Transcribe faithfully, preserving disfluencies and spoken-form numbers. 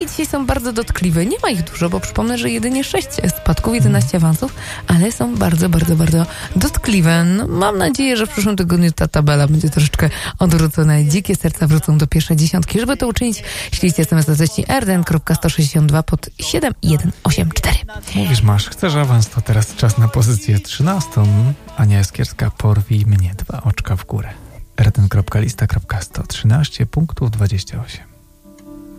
dzisiaj są bardzo dotkliwe. Nie ma ich dużo, bo przypomnę, że jedynie sześć spadków, jedenaście awansów, ale są bardzo, bardzo, bardzo dotkliwe. No, mam nadzieję, że w przyszłym tygodniu ta tabela będzie troszeczkę odwrócona. Dzikie serca wrócą do pierwszej dziesiątki. Żeby to uczynić, ślijcie es em es do treści R D N kropka sto sześćdziesiąt dwa pod siedem jeden osiem cztery. Mówisz, masz, chcesz awans, to teraz czas na pozycję trzynastą. Ania Jaskierska, porwij mnie, dwa oczka w górę. R D N kropka lista kropka sto trzynaście punktów dwadzieścia osiem.